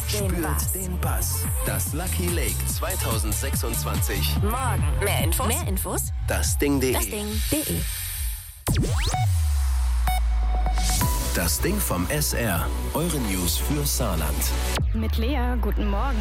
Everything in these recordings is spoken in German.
Spürt den Bass. Das Lucky Lake 2026. Morgen. Mehr Infos? dasding.de. Das Ding vom SR. Eure News für Saarland. Mit Lea, guten Morgen.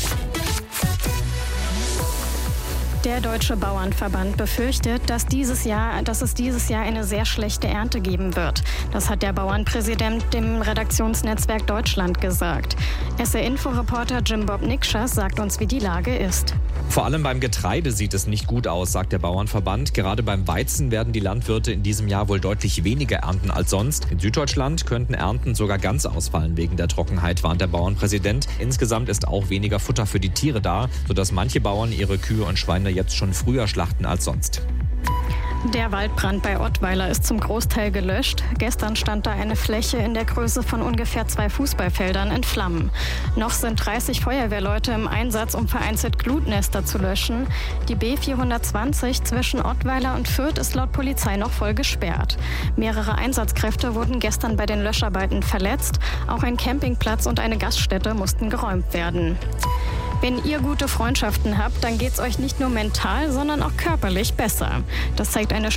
Der Deutsche Bauernverband befürchtet, dass es dieses Jahr eine sehr schlechte Ernte geben wird. Das hat der Bauernpräsident dem Redaktionsnetzwerk Deutschland gesagt. SR-Info-Reporter Jim Bob Nikschas sagt uns, wie die Lage ist. Vor allem beim Getreide sieht es nicht gut aus, sagt der Bauernverband. Gerade beim Weizen werden die Landwirte in diesem Jahr wohl deutlich weniger ernten als sonst. In Süddeutschland könnten Ernten sogar ganz ausfallen wegen der Trockenheit, warnt der Bauernpräsident. Insgesamt ist auch weniger Futter für die Tiere da, sodass manche Bauern ihre Kühe und Schweine jetzt schon früher schlachten als sonst. Der Waldbrand bei Ottweiler ist zum Großteil gelöscht. Gestern stand da eine Fläche in der Größe von ungefähr 2 Fußballfeldern in Flammen. Noch sind 30 Feuerwehrleute im Einsatz, um vereinzelt Glutnester zu löschen. Die B420 zwischen Ottweiler und Fürth ist laut Polizei noch voll gesperrt. Mehrere Einsatzkräfte wurden gestern bei den Löscharbeiten verletzt. Auch ein Campingplatz und eine Gaststätte mussten geräumt werden. Wenn ihr gute Freundschaften habt, dann geht's euch nicht nur mental, sondern auch körperlich besser. Das zeigt eine